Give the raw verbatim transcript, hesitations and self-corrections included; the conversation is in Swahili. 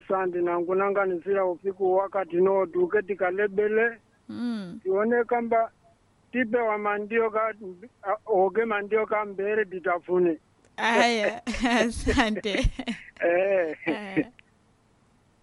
Sandi na ngunanga nizira usiku wakati no duke tikalebele. Mm. Tione kamba tipe wa mandio ka oge mandio ka mbere ditafuni. Aya, asante. Eh. Eh.